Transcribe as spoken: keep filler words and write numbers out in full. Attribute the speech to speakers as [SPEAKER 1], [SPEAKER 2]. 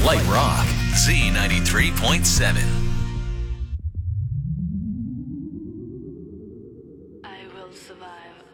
[SPEAKER 1] Light Rock, Z ninety-three point seven.
[SPEAKER 2] I will survive.